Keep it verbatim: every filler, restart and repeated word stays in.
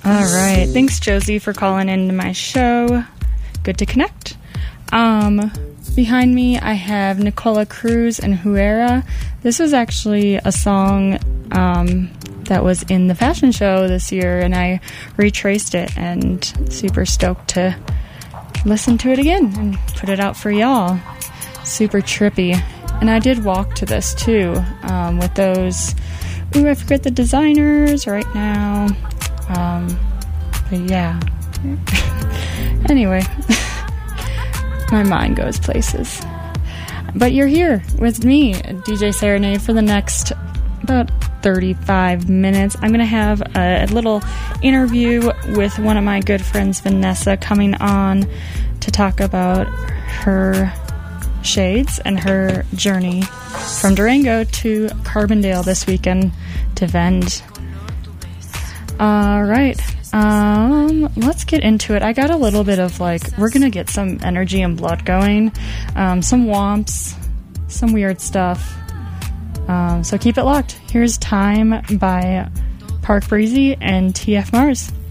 All right. Thanks, Josie, for calling into my show. Good to connect. Um, behind me, I have Nicola Cruz and Huera. This was actually a song um, that was in the fashion show this year, and I retraced it, and super stoked to listen to it again and put it out for y'all. Super trippy. And I did walk to this, too, um, with those... Ooh, I forget the designers right now. Um, but yeah. Anyway, my mind goes places. But you're here with me, D J Serenade, for the next about thirty-five minutes. I'm going to have a, a little interview with one of my good friends, Vanessa, coming on to talk about her shades and her journey from Durango to Carbondale this weekend to vend. All right, um, let's get into it. I got a little bit of like, we're gonna get some energy and blood going, um, some womps, some weird stuff. Um, so keep it locked. Here's Time by Park Breezy and T F Mars.